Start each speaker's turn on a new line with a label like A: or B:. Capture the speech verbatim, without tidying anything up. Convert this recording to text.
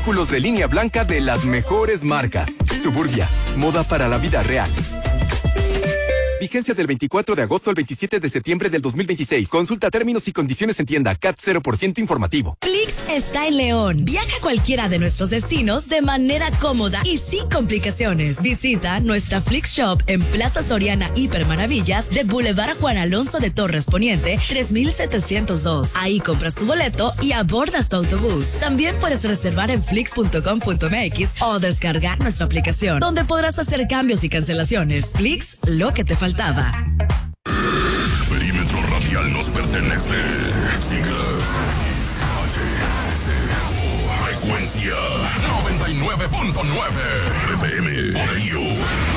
A: vehículos de línea blanca de las mejores marcas. Suburbia, moda para la vida real. Vigencia del veinticuatro de agosto al veintisiete de septiembre del dos mil veintiséis. Consulta términos y condiciones en tienda. C A T cero por ciento informativo.
B: Flix está en León. Viaja a cualquiera de nuestros destinos de manera cómoda y sin complicaciones. Visita nuestra Flix Shop en Plaza Soriana Hiper Maravillas de Boulevard Juan Alonso de Torres Poniente, tres mil setecientos dos. Ahí compras tu boleto y abordas tu autobús. También puedes reservar en flix punto com punto m x o descargar nuestra aplicación, donde podrás hacer cambios y cancelaciones. Flix, lo que te faltaba.
C: Perímetro radial nos pertenece. Siglas H S O. Frecuencia noventa y nueve punto nueve F M. Por ello